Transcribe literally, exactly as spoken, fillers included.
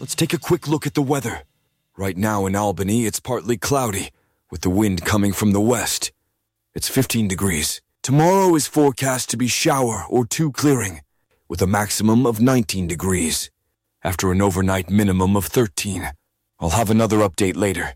let's take a quick look at the weather. Right now in Albany, it's partly cloudy, with the wind coming from the west. It's fifteen degrees. Tomorrow is forecast to be shower or two clearing, with a maximum of nineteen degrees, after an overnight minimum of thirteen. I'll have another update later.